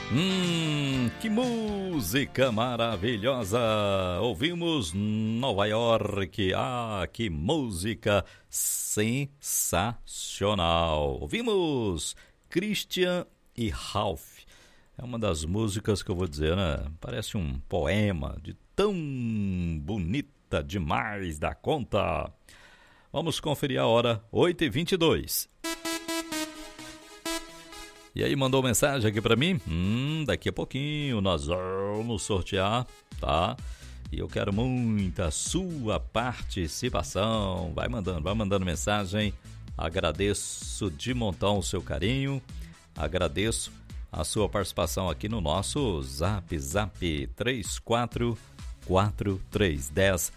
Que música maravilhosa! Ouvimos Nova York. Que música sensacional! Ouvimos Christian e Ralph. É uma das músicas que eu vou dizer, né? Parece um poema de tão bonita demais da conta. Vamos conferir a hora, 8h22. E aí, mandou mensagem aqui pra mim? Daqui a pouquinho nós vamos sortear, tá? E eu quero muita sua participação. Vai mandando mensagem. Agradeço de montão o seu carinho. Agradeço a sua participação aqui no nosso Zap 34431006,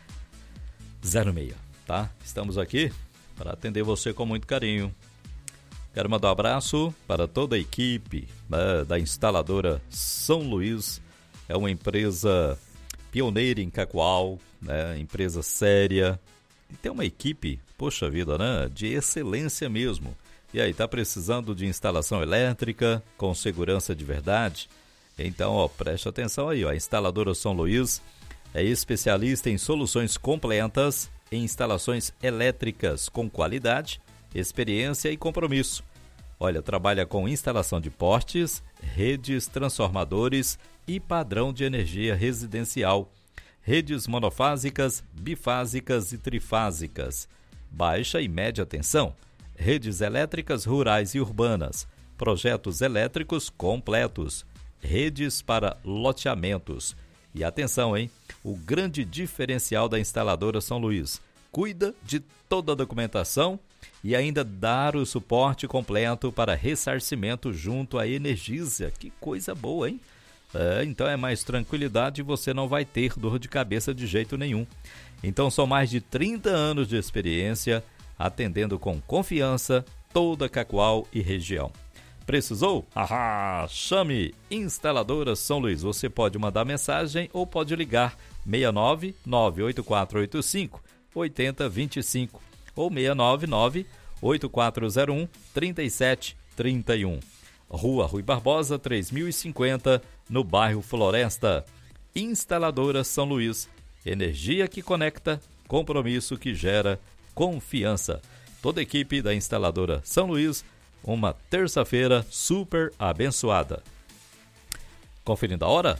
tá? Estamos aqui para atender você com muito carinho. Quero mandar um abraço para toda a equipe da instaladora São Luís. É uma empresa pioneira em Cacoal, né? Empresa séria. E tem uma equipe, poxa vida, né? De excelência mesmo. E aí, tá precisando de instalação elétrica com segurança de verdade? Então, preste atenção aí, a instaladora São Luís é especialista em soluções completas em instalações elétricas com qualidade, experiência e compromisso. Olha, trabalha com instalação de postes, redes, transformadores e padrão de energia residencial, redes monofásicas, bifásicas e trifásicas, baixa e média tensão, redes elétricas rurais e urbanas, projetos elétricos completos, redes para loteamentos. E atenção, hein? O grande diferencial da instaladora São Luís: cuida de toda a documentação e ainda dar o suporte completo para ressarcimento junto à Energisa. Que coisa boa, hein? Então é mais tranquilidade e você não vai ter dor de cabeça de jeito nenhum. Então são mais de 30 anos de experiência, atendendo com confiança toda Cacoal e região. Precisou? Chame Instaladora São Luís. Você pode mandar mensagem ou pode ligar 69 98485 8025 ou 699 8401 3731. Rua Rui Barbosa 3050, no bairro Floresta. Instaladora São Luís. Energia que conecta, compromisso que gera confiança. Toda a equipe da instaladora São Luís, uma terça-feira super abençoada. Conferindo a hora,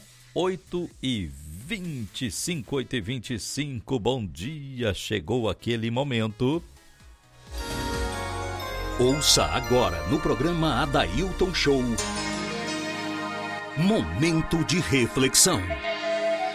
8h25, 8h25, bom dia, chegou aquele momento. Ouça agora no programa Adailton Show, Momento de Reflexão.